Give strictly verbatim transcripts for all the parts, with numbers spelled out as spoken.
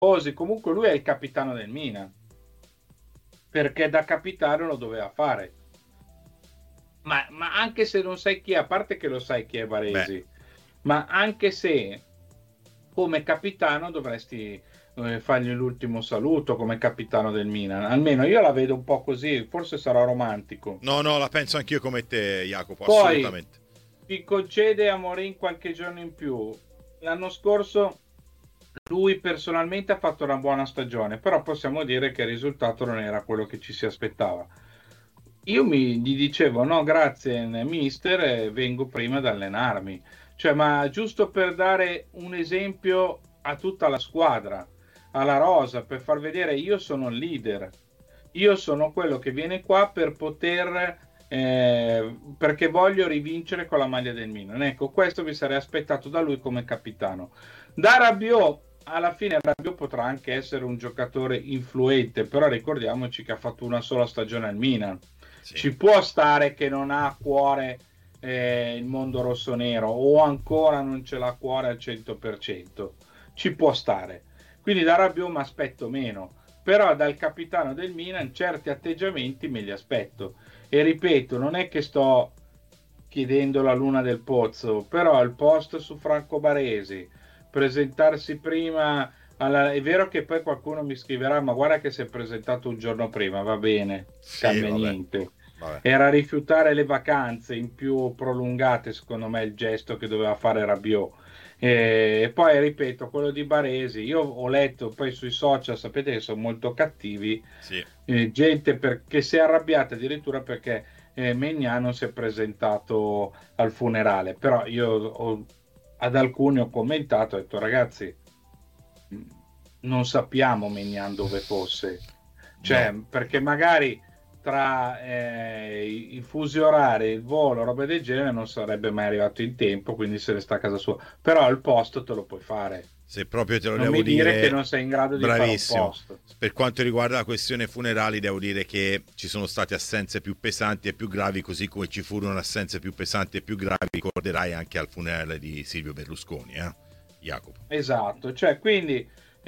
Tifosi, comunque lui è il capitano del Milan, perché da capitano lo doveva fare. Ma, ma anche se non sai chi è, a parte che lo sai chi è Beh, Baresi, ma anche se come capitano dovresti eh, fargli l'ultimo saluto come capitano del Milan. Almeno io la vedo un po' così, forse sarò romantico. no, no, la penso anch'io come te, Jacopo, Poi assolutamente. ti concede a Morin qualche giorno in più. L'anno scorso lui personalmente ha fatto una buona stagione, però possiamo dire che il risultato non era quello che ci si aspettava. Io mi gli dicevo no, grazie, mister, e vengo prima ad allenarmi. Cioè, ma giusto per dare un esempio a tutta la squadra, alla rosa, per far vedere io sono il leader. Io sono quello che viene qua per poter, eh, perché voglio rivincere con la maglia del Milan. Ecco, questo mi sarei aspettato da lui come capitano. Da Rabiot, alla fine Rabiot potrà anche essere un giocatore influente, però ricordiamoci che ha fatto una sola stagione al Milan. Sì. Ci può stare che non ha a cuore eh, il mondo rossonero o ancora non ce l'ha a cuore al cento per cento. Ci può stare. Quindi da Rabiot mi aspetto meno, però dal capitano del Milan certi atteggiamenti me li aspetto. E ripeto, non è che sto chiedendo la luna del pozzo, però il posto su Franco Baresi, presentarsi prima alla... È vero che poi qualcuno mi scriverà, ma guarda che si è presentato un giorno prima, va bene, Sì, cambia vabbè, niente. vabbè. Era rifiutare le vacanze in più prolungate, secondo me, il gesto che doveva fare Rabiot. E poi ripeto, quello di Baresi, io ho letto poi sui social, sapete che sono molto cattivi, Sì. eh, gente per- che si è arrabbiata addirittura perché eh, Maignan non si è presentato al funerale, però io ho- ad alcuni ho commentato, ho detto ragazzi, mh, non sappiamo Maignan dove fosse, cioè No, perché no. magari tra eh, i i fusi orari, il volo, roba del genere non sarebbe mai arrivato in tempo, quindi se ne sta a casa sua, però il posto te lo puoi fare, Se proprio te lo non devo mi dire che dire, non sei in grado di fare un bravissimo. posto. Per quanto riguarda la questione funerali, devo dire che ci sono state assenze più pesanti e più gravi, così come ci furono assenze più pesanti e più gravi, ricorderai anche al funerale di Silvio Berlusconi, eh? Jacopo. Esatto, cioè quindi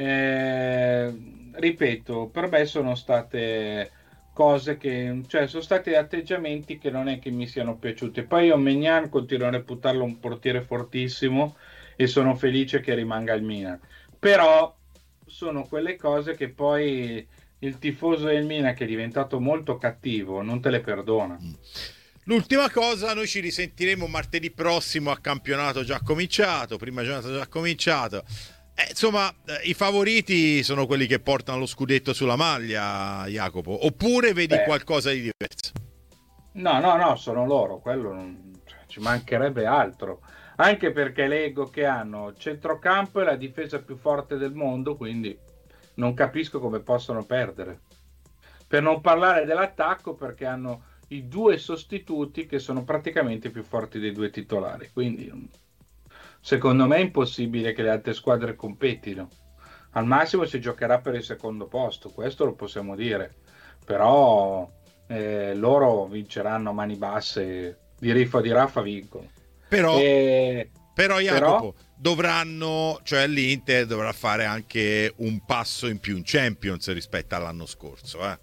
eh, ripeto, per me sono state cose che, cioè sono stati atteggiamenti che non è che mi siano piaciuti. Poi io Maignan continuo a reputarlo un portiere fortissimo e sono felice che rimanga al Milan. Però sono quelle cose che poi il tifoso del Milan che è diventato molto cattivo non te le perdona. L'ultima cosa, noi ci risentiremo martedì prossimo a campionato già cominciato, prima giornata già cominciato. Eh, insomma, eh, i favoriti sono quelli che portano lo scudetto sulla maglia, Jacopo. Oppure vedi Beh, qualcosa di diverso? no, no, no, sono loro, quello non, cioè, ci mancherebbe altro. Anche perché leggo che hanno il centrocampo e la difesa più forte del mondo, quindi non capisco come possono perdere. Per non parlare dell'attacco, perché hanno i due sostituti che sono praticamente più forti dei due titolari. Quindi, mm, secondo me è impossibile che le altre squadre competino. Al massimo si giocherà per il secondo posto, questo lo possiamo dire. Però eh, loro vinceranno a mani basse, di Riffa di Raffa vincono. Però, E, però però, Jacopo, dovranno, cioè l'Inter dovrà fare anche un passo in più in Champions rispetto all'anno scorso, eh?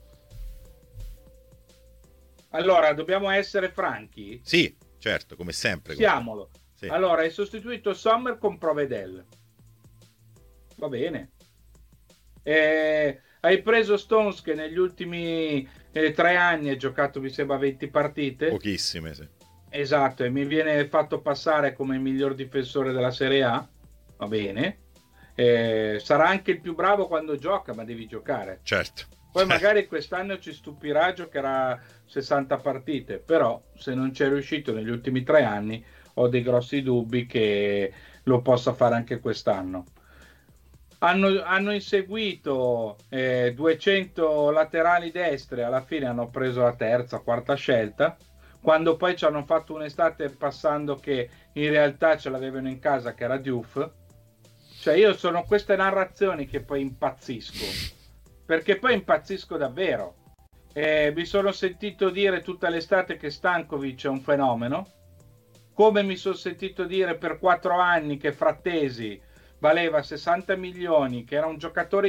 allora, dobbiamo essere franchi? Sì, certo, come sempre con te. Siamolo. Sì. Allora, hai sostituito Sommer con Provedel. Va bene. Eh, hai preso Stones che negli ultimi eh, tre anni ha giocato, mi sembra, venti partite. Pochissime, sì. Esatto, e mi viene fatto passare come il miglior difensore della Serie A. Va bene. Eh, sarà anche il più bravo quando gioca, ma devi giocare. Certo, Poi certo. magari quest'anno ci stupirà, giocherà sessanta partite, però se non c'è riuscito negli ultimi tre anni, ho dei grossi dubbi che lo possa fare anche quest'anno. Hanno, hanno inseguito eh, duecento laterali destre, alla fine hanno preso la terza, quarta scelta, quando poi ci hanno fatto un'estate passando che in realtà ce l'avevano in casa che era Diouf. Cioè io sono queste narrazioni che poi impazzisco, perché poi impazzisco davvero. Eh, mi sono sentito dire tutta l'estate che Stankovic è un fenomeno, come mi sono sentito dire per quattro anni che Frattesi valeva sessanta milioni, che era un giocatore